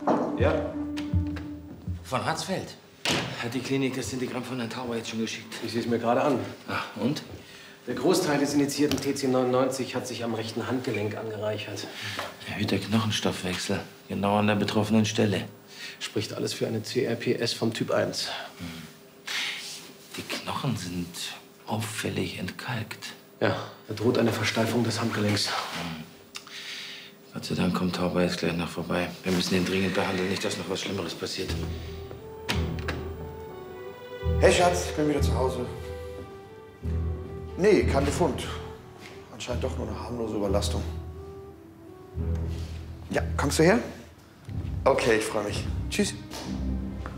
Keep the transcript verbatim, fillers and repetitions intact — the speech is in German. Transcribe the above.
Ja? Von Hatzfeld. Hat die Klinik das Telegramm von Herrn Tauber jetzt schon geschickt? Ich sehe es mir gerade an. Ach, und? Der Großteil des initiierten T C neunundneunzig hat sich am rechten Handgelenk angereichert. Erhöhter Knochenstoffwechsel. Genau an der betroffenen Stelle. Spricht alles für eine C R P S vom Typ eins. Die Knochen sind auffällig entkalkt. Ja, da droht eine Versteifung des Handgelenks. Gott sei Dank kommt Tauber jetzt gleich noch vorbei. Wir müssen ihn dringend behandeln, nicht, dass noch was Schlimmeres passiert. Hey Schatz, ich bin wieder zu Hause. Nee, kein Befund. Anscheinend doch nur eine harmlose Überlastung. Ja, kommst du her? Okay, ich freue mich. Tschüss.